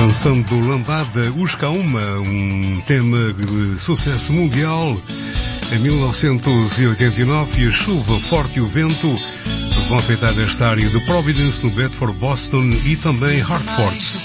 Dançando Lambada, Usca Uma, um tema de sucesso mundial. Em 1989, a chuva forte e o vento vão afetar esta área de Providence, no Bedford, Boston e também Hartford.